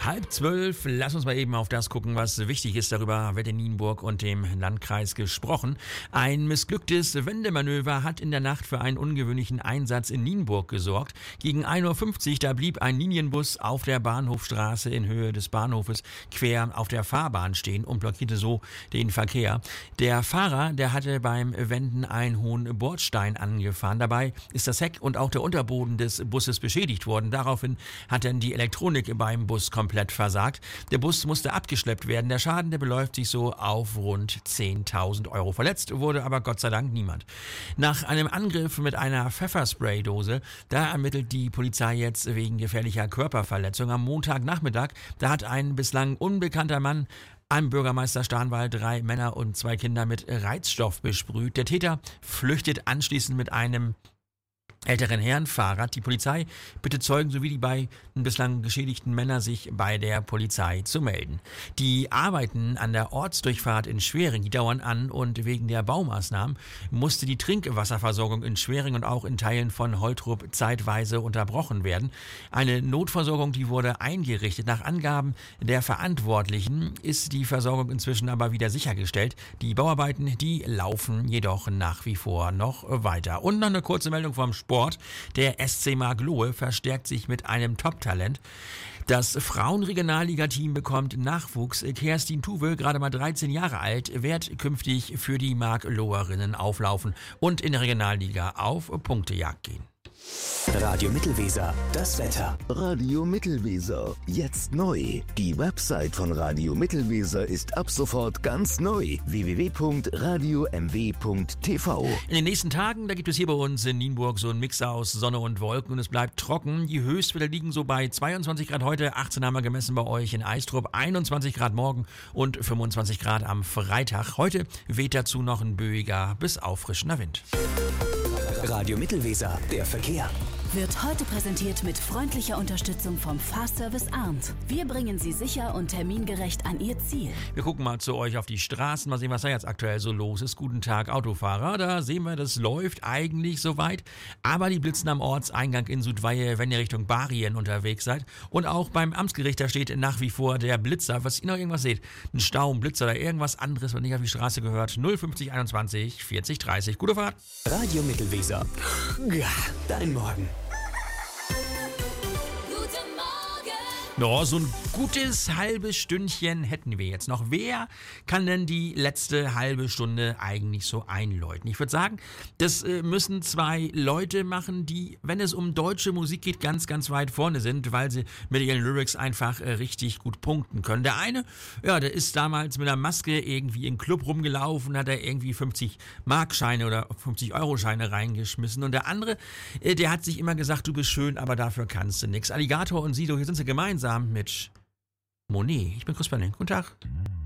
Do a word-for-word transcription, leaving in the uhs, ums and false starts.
Halb zwölf, lass uns mal eben auf das gucken, was wichtig ist. Darüber wird in Nienburg und dem Landkreis gesprochen. Ein missglücktes Wendemanöver hat in der Nacht für einen ungewöhnlichen Einsatz in Nienburg gesorgt. Gegen ein Uhr fünfzig, da blieb ein Linienbus auf der Bahnhofstraße in Höhe des Bahnhofes quer auf der Fahrbahn stehen und blockierte so den Verkehr. Der Fahrer, der hatte beim Wenden einen hohen Bordstein angefahren. Dabei ist das Heck und auch der Unterboden des Busses beschädigt worden. Daraufhin hat dann die Elektronik beim Bus komplett versagt. Der Bus musste abgeschleppt werden. Der Schaden, der beläuft sich so auf rund zehntausend Euro. Verletzt wurde aber Gott sei Dank niemand. Nach einem Angriff mit einer Pfefferspraydose, da ermittelt die Polizei jetzt wegen gefährlicher Körperverletzung. Am Montagnachmittag, da hat ein bislang unbekannter Mann am Bürgermeister Starnwald drei Männer und zwei Kinder mit Reizstoff besprüht. Der Täter flüchtet anschließend mit einem älteren Herrn Fahrrad. Die Polizei bittet Zeugen sowie die beiden bislang geschädigten Männer, sich bei der Polizei zu melden. Die Arbeiten an der Ortsdurchfahrt in Schwering, die dauern an und wegen der Baumaßnahmen musste die Trinkwasserversorgung in Schwering und auch in Teilen von Holtrup zeitweise unterbrochen werden. Eine Notversorgung, die wurde eingerichtet. Nach Angaben der Verantwortlichen ist die Versorgung inzwischen aber wieder sichergestellt. Die Bauarbeiten, die laufen jedoch nach wie vor noch weiter. Und noch eine kurze Meldung vom Sport. Der S C Marklohe verstärkt sich mit einem Top-Talent. Das Frauenregionalliga-Team bekommt Nachwuchs. Kerstin Tuwe, gerade mal dreizehn Jahre alt, wird künftig für die Markloherinnen auflaufen und in der Regionalliga auf Punktejagd gehen. Radio Mittelweser, das Wetter. Radio Mittelweser, jetzt neu. Die Website von Radio Mittelweser ist ab sofort ganz neu. w w w punkt radio m w punkt t v. In den nächsten Tagen, da gibt es hier bei uns in Nienburg so einen Mix aus Sonne und Wolken und es bleibt trocken. Die Höchstwerte liegen so bei zweiundzwanzig Grad heute, achtzehn haben wir gemessen bei euch in Eistrup, einundzwanzig Grad morgen und fünfundzwanzig Grad am Freitag. Heute weht dazu noch ein böiger bis auffrischender Wind. Radio Mittelweser, der Verkehr. Wird heute präsentiert mit freundlicher Unterstützung vom Fahrservice Arndt. Wir bringen Sie sicher und termingerecht an Ihr Ziel. Wir gucken mal zu euch auf die Straßen, mal sehen, was da jetzt aktuell so los ist. Guten Tag, Autofahrer. Da sehen wir, das läuft eigentlich soweit. Aber die blitzen am Ortseingang in Südweihe, wenn ihr Richtung Barien unterwegs seid. Und auch beim Amtsgericht, da steht nach wie vor der Blitzer. Was ihr noch irgendwas seht, ein Stau, ein Blitzer oder irgendwas anderes, was nicht auf die Straße gehört. null fünfzig einundzwanzig vierzig dreißig. Gute Fahrt. Radio Mittelweser. Ja, dein Morgen. No, so ein gutes halbes Stündchen hätten wir jetzt noch. Wer kann denn die letzte halbe Stunde eigentlich so einläuten? Ich würde sagen, das äh, müssen zwei Leute machen, die, wenn es um deutsche Musik geht, ganz, ganz weit vorne sind, weil sie mit ihren Lyrics einfach äh, richtig gut punkten können. Der eine, ja, der ist damals mit einer Maske irgendwie im Club rumgelaufen, hat da irgendwie fünfzig Markscheine oder fünfzig Euro Scheine reingeschmissen. Und der andere, äh, der hat sich immer gesagt, du bist schön, aber dafür kannst du nix. Alligator und Sido, hier sind sie gemeinsam mit Monet. Ich bin Chris Benning. Guten Tag.